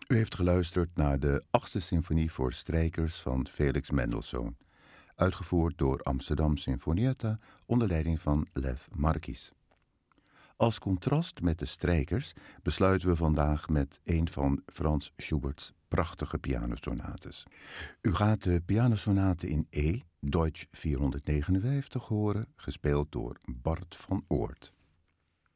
U heeft geluisterd naar de 8e symfonie voor strijkers van Felix Mendelssohn, uitgevoerd door Amsterdam Sinfonietta onder leiding van Lev Marquis. Als contrast met de strijkers besluiten we vandaag met een van Franz Schubert's prachtige pianosonates. U gaat de pianosonate in E, Deutsch 459, horen, gespeeld door Bart van Oort.